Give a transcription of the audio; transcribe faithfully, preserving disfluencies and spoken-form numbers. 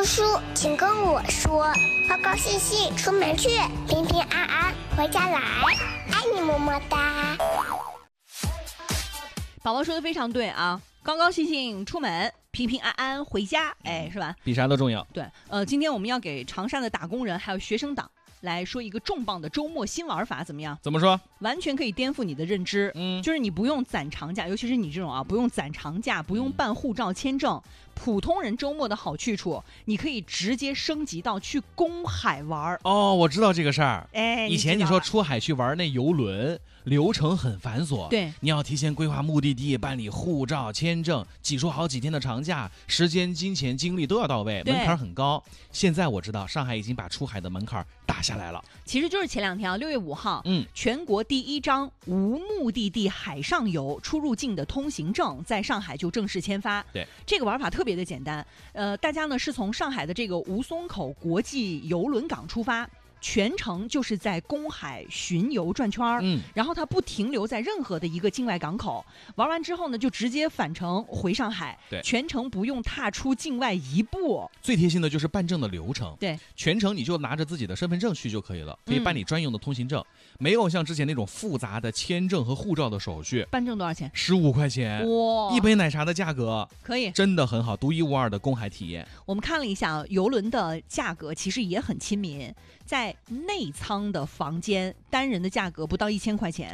叔叔，请跟我说，高高兴兴出门去，平平安安回家来，爱你么么哒。 宝宝说的非常对啊，高高兴兴出门，平平安安回家，哎，是吧？ 比啥都重要。 对，呃，今天我们要给长沙的打工人还有学生党来说一个重磅的周末新玩法，怎么样？ 怎么说？ 完全可以颠覆你的认知。嗯，就是你不用攒长假，尤其是你这种啊，不用攒长假，不用办护照签证。普通人周末的好去处，你可以直接升级到去公海玩。 哦，我知道这个事儿。 哎， 以前你说出海去玩那游轮，流程很繁琐。 对， 你要提前规划目的地，办理护照、签证，挤出好几天的长假，时间、金钱、精力都要到位，门槛很高。现在我知道上海已经把出海的门槛打下来了。 其实就是前两天啊，六月五号， 嗯， 全国第一张无目的地海上游出入境的通行证在上海就正式签发。 对， 这个玩法特别的简单，呃，大家呢是从上海的这个吴淞口国际邮轮港出发。全程就是在公海巡游转圈儿，嗯，然后它不停留在任何的一个境外港口，玩完之后呢，就直接返程回上海， 对， 全程不用踏出境外一步。 最贴心的就是办证的流程， 对， 全程你就拿着自己的身份证去就可以了，可以办理专用的通行证，嗯、没有像之前那种复杂的签证和护照的手续。 办证多少钱？ 十五块钱，哇，一杯奶茶的价格， 可以， 真的很好，独一无二的公海体验。 我们看了一下邮轮的价格，其实也很亲民，在内舱的房间单人的价格不到一千块钱，